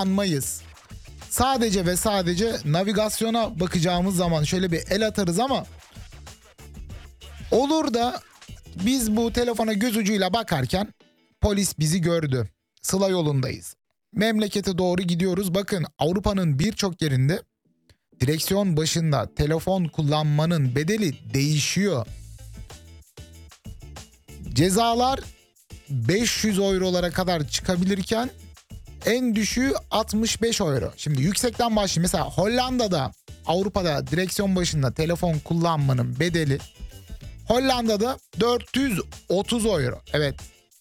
kullanmayız. Sadece ve sadece navigasyona bakacağımız zaman şöyle bir el atarız ama olur da biz bu telefona göz ucuyla bakarken polis bizi gördü. Sıla yolundayız. Memlekete doğru gidiyoruz. Bakın Avrupa'nın birçok yerinde direksiyon başında telefon kullanmanın bedeli değişiyor. Cezalar 500 eurolara kadar çıkabilirken en düşüğü 65 euro. Şimdi yüksekten başlayayım. Mesela Hollanda'da, Avrupa'da direksiyon başında telefon kullanmanın bedeli Hollanda'da 430 euro. Evet.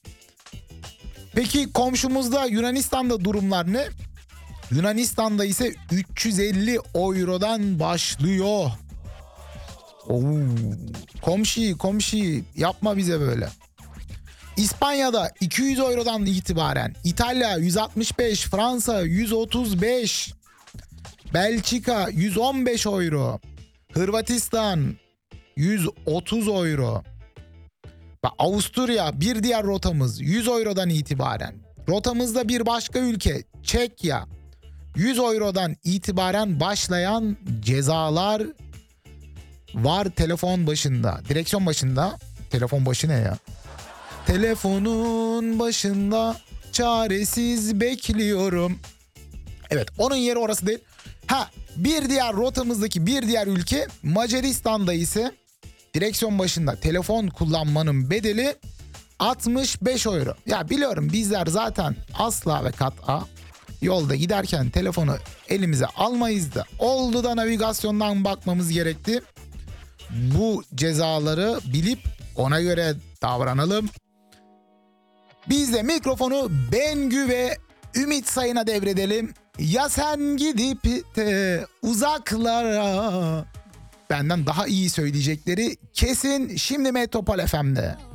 Peki komşumuzda Yunanistan'da durumlar ne? Yunanistan'da ise 350 eurodan başlıyor. Oo. Komşu yapma bize böyle. İspanya'da 200 eurodan itibaren, İtalya 165, Fransa 135, Belçika 115 euro, Hırvatistan 130 euro. Ve Avusturya bir diğer rotamız 100 eurodan itibaren. Rotamızda bir başka ülke Çekya 100 eurodan itibaren başlayan cezalar var telefon başında. Direksiyon başında. Telefon başı ne ya? Telefonun başında çaresiz bekliyorum. Evet, onun yeri orası değil. Bir diğer rotamızdaki bir diğer ülke Macaristan'da ise direksiyon başında telefon kullanmanın bedeli 65 euro. Ya biliyorum bizler zaten asla ve kat'a yolda giderken telefonu elimize almayız da oldu da navigasyondan bakmamız gerekti. Bu cezaları bilip ona göre davranalım. Biz de mikrofonu Bengü ve Ümit Sayın'a devredelim. Ya sen gidip de uzaklara, benden daha iyi söyleyecekleri kesin şimdi Metropol FM'de.